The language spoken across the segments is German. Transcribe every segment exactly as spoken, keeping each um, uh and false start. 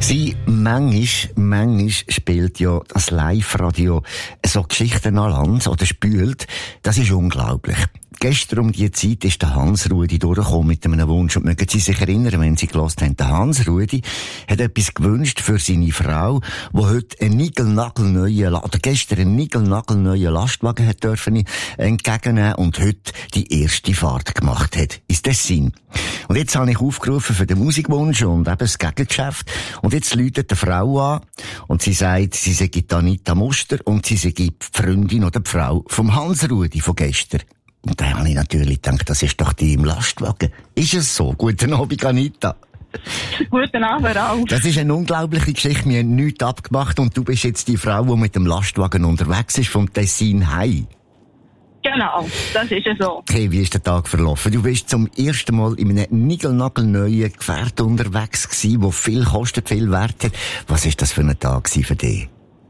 Sie, manchmal, manchmal spielt ja das Live-Radio so Geschichten an Land oder spült. Das ist unglaublich. Gestern um die Zeit ist der Hans-Rudi durchgekommen mit einem Wunsch. Und mögen Sie sich erinnern, wenn Sie gehört haben, der Hans-Rudi hat etwas gewünscht für seine Frau, die heute einen niegelnagelneuen, oder gestern einen niegelnagelneuen Lastwagen hat dürfen entgegennehmen und heute die erste Fahrt gemacht hat. Ins Tessin. Und jetzt habe ich aufgerufen für den Musikwunsch und eben das Gegengeschäft. Und jetzt läutet die Frau an und sie sagt, sie sei die Anita Muster und sie sei die Freundin oder die Frau vom Hans-Rudi von gestern. Und da habe ich natürlich gedacht, das ist doch die im Lastwagen. Ist es so? Guten Abend, Anita. Guten Abend auch. Das ist eine unglaubliche Geschichte. Wir haben nichts abgemacht und du bist jetzt die Frau, die mit dem Lastwagen unterwegs ist, vom Tessin heim. Genau, das ist es so. Okay, wie ist der Tag verlaufen? Du bist zum ersten Mal in einem niegelnagelneuen Gefährt unterwegs gewesen, das viel kostet, viel Wert hat. Was ist das für ein Tag für dich?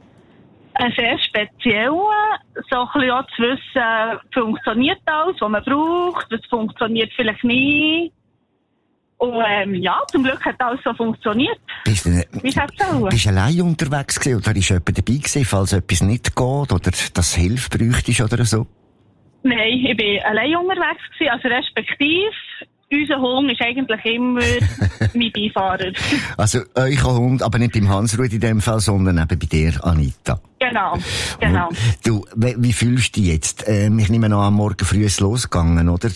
Ein sehr spezieller, so ein bisschen auch zu wissen, funktioniert alles, was man braucht, was funktioniert vielleicht nie. Und ähm, ja, zum Glück hat alles so funktioniert. Bist du, Wie hat's auch? Bist du allein unterwegs gewesen oder ist jemand dabei gewesen, falls etwas nicht geht oder das Hilfe bräuchtest oder so? Nein, ich bin allein unterwegs gewesen, also respektive, unser Hund ist eigentlich immer mein Beifahrer. Also euer Hund, aber nicht beim Hans-Rudi in dem Fall, sondern eben bei dir, Anita. Genau, genau. Und du, wie, wie fühlst du dich jetzt? Ähm, ich nehme noch am Morgen früh losgegangen, oder?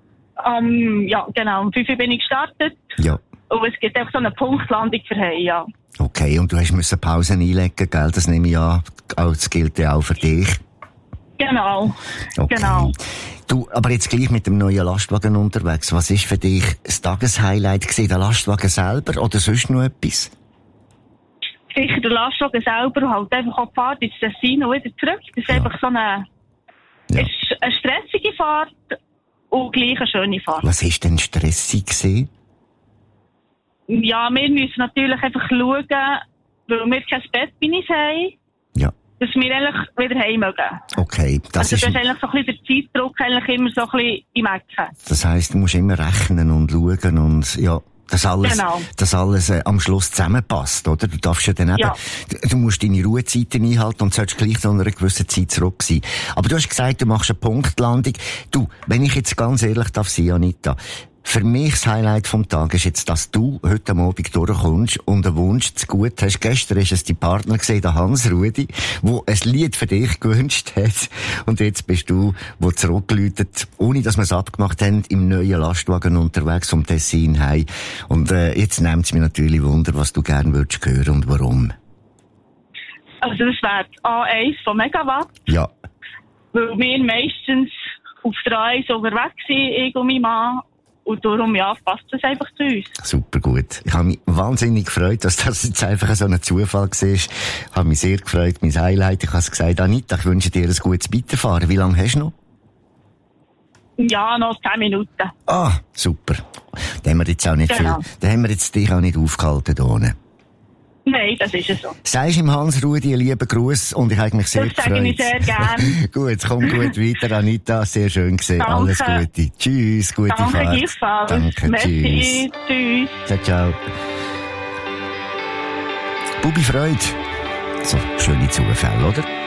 Um, ja, genau. Um fünf Uhr bin ich gestartet. Ja. Und es gibt auch so eine Punktlandung für heim, ja. Okay, und du hast müssen Pausen einlegen, gell? Das nehme ich an. Das gilt ja auch für dich. Genau. Okay. Genau. Du, aber jetzt gleich mit dem neuen Lastwagen unterwegs. Was ist für dich das Tageshighlight gewesen? Der Lastwagen selber oder sonst noch etwas? Sicher der Lastwagen selber und halt einfach auch die Fahrt ins Tessin und wieder zurück. Das ist ja. einfach so eine, ja. ist eine stressige Fahrt und gleich eine schöne Fahrt. Was ist denn stressig gewesen? Ja, wir müssen natürlich einfach schauen, weil wir kein Bett bei uns haben. Ja. Dass wir eigentlich wieder heim mögen. Okay, das also ist... Also das ist eigentlich so ein bisschen der Zeitdruck eigentlich immer so ein bisschen im Ecken. Das heisst, du musst immer rechnen und schauen und, ja, dass alles, genau. dass alles äh, am Schluss zusammenpasst, oder? Du darfst ja dann eben, ja. du musst deine Ruhezeiten einhalten und sollst gleich zu einer gewissen Zeit zurück sein. Aber du hast gesagt, du machst eine Punktlandung. Du, wenn ich jetzt ganz ehrlich darf sein, Anita, für mich das Highlight vom Tag ist jetzt, dass du heute am Abend durchkommst und einen Wunsch zu gut hast. Gestern ist es dein Partner gesehen, der Hans-Rudi, der ein Lied für dich gewünscht hat. Und jetzt bist du, der zurückgeläutet, ohne dass wir es abgemacht haben, im neuen Lastwagen unterwegs vom Tessin heim. Und äh, jetzt nimmt es mich natürlich Wunder, was du gerne würdest hören und warum. Also das wäre A eins von Megawatt. Ja. Weil wir meistens auf der A eins unterwegs sind, ich und mein Mann. Und darum, ja, passt das einfach zu uns. Super gut. Ich habe mich wahnsinnig gefreut, dass das jetzt einfach so ein Zufall war. Ich habe mich sehr gefreut, mein Highlight. Ich habe es gesagt, Anita, ich wünsche dir ein gutes Weiterfahren. Wie lange hast du noch? Ja, noch zehn Minuten. Ah, super. Da haben wir jetzt auch nicht genau. viel, da haben wir jetzt dich auch nicht aufgehalten hier. Nein, das ist es so. Sagst ihm Hans-Rudi einen lieben Gruß und ich habe mich sehr das gefreut. Das sage ich sehr gerne. Gut, komm gut weiter, Anita. Sehr schön gesehen. Danke. Alles Gute. Tschüss, gute Danke, Fahrt. gleichfalls. Danke, Merci. Tschüss. Tschüss. Ciao, ciao. Bubi Freude. So, schöne Zufälle, oder?